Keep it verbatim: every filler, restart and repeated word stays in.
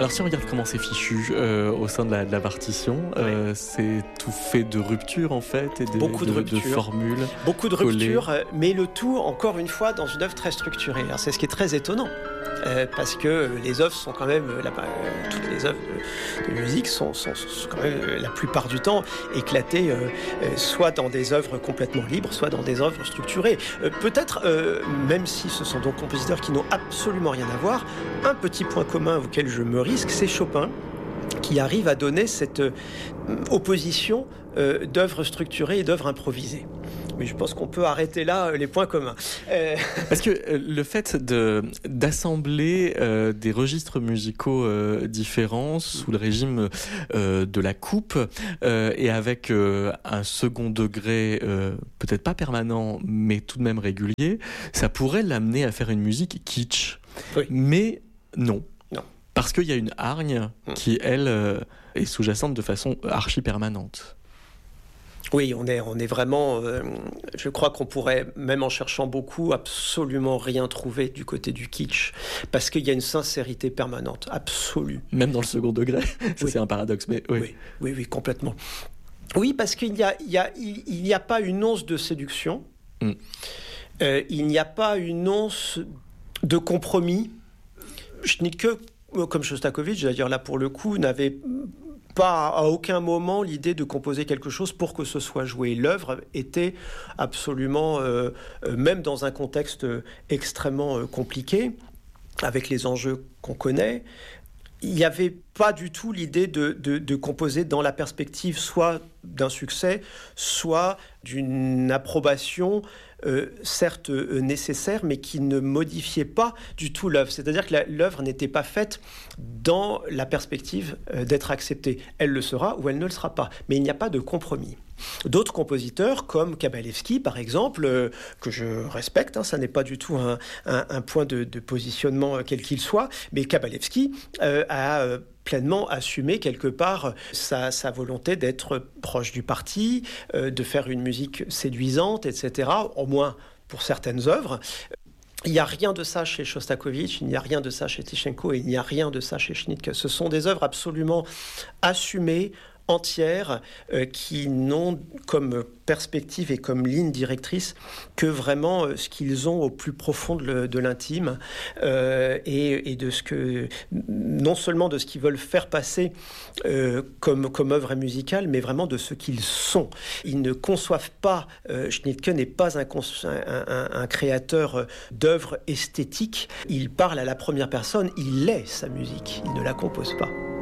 Alors si on regarde comment c'est fichu euh, au sein de la, de la partition, euh, oui. c'est tout fait de ruptures en fait et de, beaucoup de, de, ruptures. de formules. Beaucoup de collées. ruptures, mais le tout encore une fois dans une œuvre très structurée. Alors, c'est ce qui est très étonnant. Euh, parce que les œuvres sont quand même, la, euh, toutes les œuvres de, de musique sont, sont, sont quand même euh, la plupart du temps éclatées, euh, euh, soit dans des œuvres complètement libres, soit dans des œuvres structurées. Euh, peut-être, euh, même si ce sont donc compositeurs qui n'ont absolument rien à voir, un petit point commun auquel je me risque, c'est Chopin, qui arrive à donner cette euh, opposition euh, d'œuvres structurées et d'œuvres improvisées. Mais je pense qu'on peut arrêter là euh, les points communs. Euh... Parce que euh, le fait de, d'assembler euh, des registres musicaux euh, différents sous le régime euh, de la coupe euh, et avec euh, un second degré euh, peut-être pas permanent mais tout de même régulier, ça pourrait l'amener à faire une musique kitsch. Oui. Mais non. Non. Parce qu'il y a une hargne qui, elle, euh, est sous-jacente de façon archi-permanente. Oui, on est, on est vraiment... Euh, je crois qu'on pourrait, même en cherchant beaucoup, absolument rien trouver du côté du kitsch, parce qu'il y a une sincérité permanente, absolue. Même dans le second degré. Ça, oui. C'est un paradoxe, mais oui. Oui, oui, oui, complètement. Oui, parce qu'il n'y a, il y a, il n'y a pas une once de séduction, mm. euh, il n'y a pas une once de compromis. Schnittke, comme Shostakovich, c'est-à-dire là pour le coup, n'avait pas à aucun moment l'idée de composer quelque chose pour que ce soit joué. L'œuvre était absolument, euh, même dans un contexte extrêmement euh, compliqué, avec les enjeux qu'on connaît, il n'y avait pas du tout l'idée de, de, de composer dans la perspective soit d'un succès, soit d'une approbation, euh, certes euh, nécessaire, mais qui ne modifiait pas du tout l'œuvre. C'est-à-dire que la, l'œuvre n'était pas faite dans la perspective euh, d'être acceptée. Elle le sera ou elle ne le sera pas. Mais il n'y a pas de compromis. D'autres compositeurs, comme Kabalevski, par exemple, euh, que je respecte, hein, ça n'est pas du tout un, un, un point de, de positionnement euh, quel qu'il soit, mais Kabalevski euh, a euh, pleinement assumé quelque part sa, sa volonté d'être proche du parti, euh, de faire une musique séduisante, et cetera, au moins pour certaines œuvres. Il n'y a rien de ça chez Shostakovich, il n'y a rien de ça chez Tychenko, et il n'y a rien de ça chez Schnittke. Ce sont des œuvres absolument assumées, entières, euh, qui n'ont comme perspective et comme ligne directrice que vraiment euh, ce qu'ils ont au plus profond de, de l'intime euh, et, et de ce que, non seulement de ce qu'ils veulent faire passer euh, comme, comme œuvre musicale, mais vraiment de ce qu'ils sont. Ils ne conçoivent pas, euh, Schnittke n'est pas un, un, un, un créateur d'œuvres esthétiques, il parle à la première personne, il est sa musique, il ne la compose pas.